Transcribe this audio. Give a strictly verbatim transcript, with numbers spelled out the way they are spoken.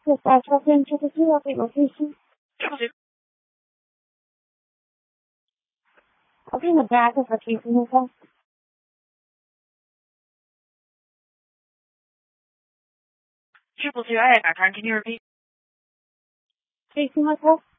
Yes, I checked into the two update location. I'll be in the back of the casing hotel. Triple two, I have background. Can you repeat? Casing hotel?